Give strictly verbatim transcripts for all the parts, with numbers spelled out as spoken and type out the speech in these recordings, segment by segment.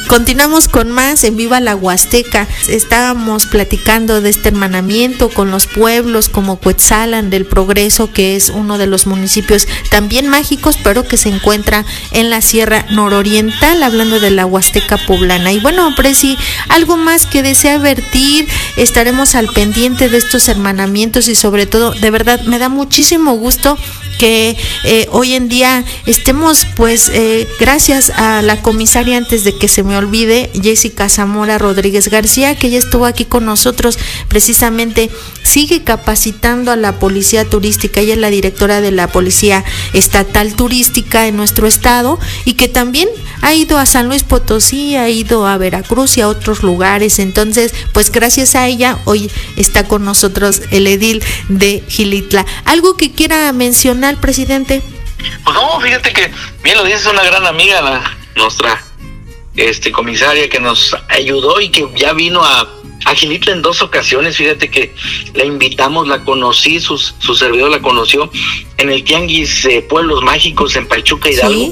continuamos con más en Viva la Huasteca. Estábamos platicando de este hermanamiento con los pueblos como Cuetzalan del Progreso, que es uno de los municipios también mágicos, pero que se encuentra en la Sierra Nororiental, hablando de la Huasteca poblana. Y bueno, Presi, algo más que desea vertir, estaremos al pendiente de estos hermanamientos y sobre todo, de verdad, me da muchísimo gusto que eh, hoy en día estemos, pues, eh, gracias a la comisaria, antes de que se me olvide, Jessica Zamora Rodríguez García, que ya estuvo aquí con nosotros, precisamente sigue capacitando a la policía turística. Ella es la directora de la Policía Estatal Turística en nuestro estado y que también ha ido a San Luis Potosí, ha ido a Veracruz y a otros lugares. Entonces, pues gracias a ella hoy está con nosotros el edil de Xilitla. ¿Algo que quiera mencionar, presidente? Pues no, fíjate que bien lo dices, una gran amiga, la, nuestra este comisaria, que nos ayudó y que ya vino a, a Xilitla en dos ocasiones. Fíjate que la invitamos, la conocí, su, su servidor la conoció en el Tianguis eh, Pueblos Mágicos en Pachuca, Hidalgo. ¿Sí?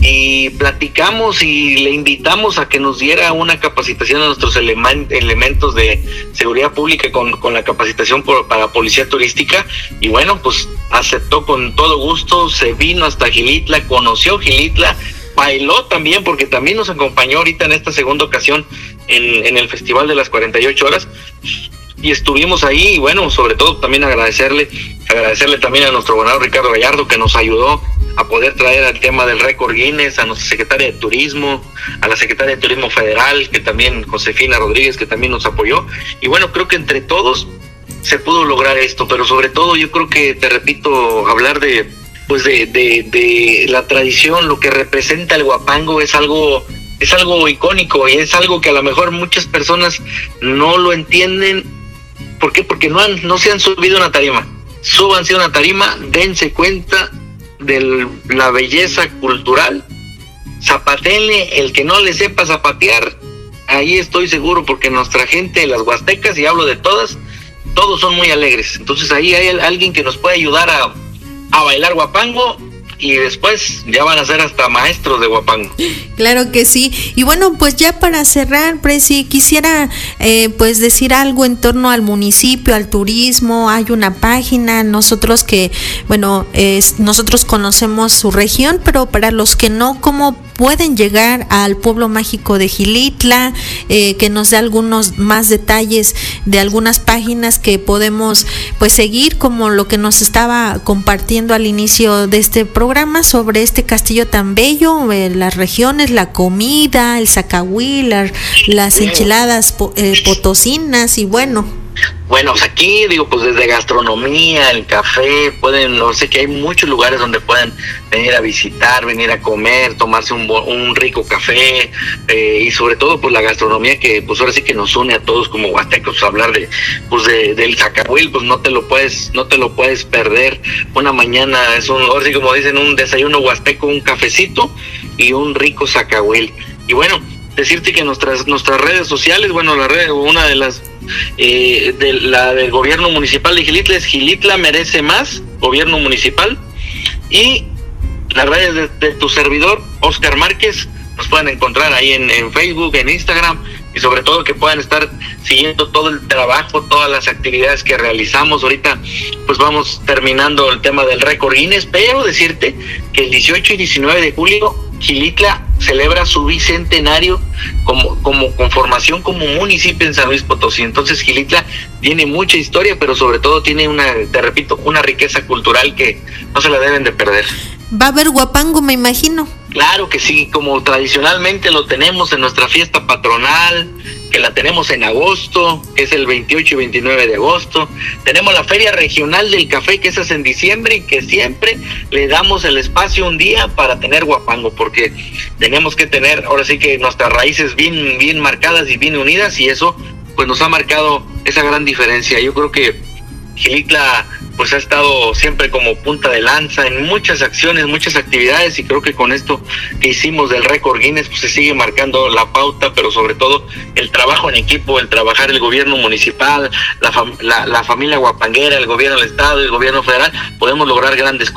Y platicamos y le invitamos a que nos diera una capacitación a nuestros elemen- elementos de seguridad pública con, con la capacitación por, para policía turística, y bueno, pues aceptó con todo gusto, se vino hasta Xilitla, conoció Xilitla, bailó también, porque también nos acompañó ahorita en esta segunda ocasión en, en el Festival de las cuarenta y ocho horas, y estuvimos ahí. Y bueno, sobre todo también agradecerle, agradecerle también a nuestro gobernador Ricardo Gallardo, que nos ayudó a poder traer el tema del récord Guinness, a nuestra secretaria de Turismo, a la secretaria de Turismo Federal, que también, Josefina Rodríguez, que también nos apoyó. Y bueno, creo que entre todos se pudo lograr esto, pero sobre todo yo creo que, te repito, hablar de pues de, de, de la tradición, lo que representa el huapango, es algo, es algo icónico, y es algo que a lo mejor muchas personas no lo entienden. ¿Por qué? Porque no han, no se han subido a una tarima. Súbanse a una tarima, dense cuenta de la belleza cultural, zapatenle. El que no le sepa zapatear, ahí estoy seguro, porque nuestra gente, las huastecas, y hablo de todas, todos son muy alegres. Entonces ahí hay alguien que nos puede ayudar a, a bailar huapango, y después ya van a ser hasta maestros de huapango. Claro que sí. Y bueno, pues ya para cerrar, Presi, quisiera eh, pues decir algo en torno al municipio, al turismo. Hay una página, nosotros que, bueno, eh, nosotros conocemos su región, pero para los que no, ¿cómo pueden llegar al pueblo mágico de Xilitla? Eh, que nos dé algunos más detalles de algunas páginas que podemos pues seguir, como lo que nos estaba compartiendo al inicio de este programa sobre este castillo tan bello, eh, las regiones, la comida, el zacahuil, la, las enchiladas po, eh, potosinas, y bueno. Bueno, pues aquí, digo, pues desde gastronomía, el café, pueden, no sé, que hay muchos lugares donde pueden venir a visitar, venir a comer, tomarse un, un rico café, eh, y sobre todo, pues la gastronomía, que pues ahora sí que nos une a todos como huastecos. Hablar de, pues de, del zacahuil, pues no te lo puedes, no te lo puedes perder. Una mañana es un, ahora sí como dicen, un desayuno huasteco, un cafecito y un rico zacahuil. Y bueno, decirte que nuestras, nuestras redes sociales, bueno, la red, una de las Eh, de la del gobierno municipal de Xilitla es Xilitla Merece Más, gobierno municipal, y las redes de, de tu servidor, Oscar Márquez, nos pueden encontrar ahí en, en Facebook, en Instagram, y sobre todo que puedan estar siguiendo todo el trabajo, todas las actividades que realizamos. Ahorita pues vamos terminando el tema del récord Guinness, pero decirte que el dieciocho y diecinueve de julio Xilitla celebra su bicentenario como, como conformación como municipio en San Luis Potosí. Entonces Xilitla tiene mucha historia, pero sobre todo tiene una, te repito, una riqueza cultural que no se la deben de perder. Va a haber huapango, me imagino. Claro que sí, como tradicionalmente lo tenemos en nuestra fiesta patronal, que la tenemos en agosto, que es el veintiocho y veintinueve de agosto. Tenemos la Feria Regional del Café, que esa es en diciembre, y que siempre le damos el espacio un día para tener huapango, porque tenemos que tener, ahora sí que nuestras raíces bien, bien marcadas y bien unidas, y eso pues nos ha marcado esa gran diferencia. Yo creo que Xilitla pues ha estado siempre como punta de lanza en muchas acciones, muchas actividades, y creo que con esto que hicimos del récord Guinness pues se sigue marcando la pauta, pero sobre todo el trabajo en equipo, el trabajar el gobierno municipal, la, fam- la, la familia huapanguera, el gobierno del estado, el gobierno federal, podemos lograr grandes cosas.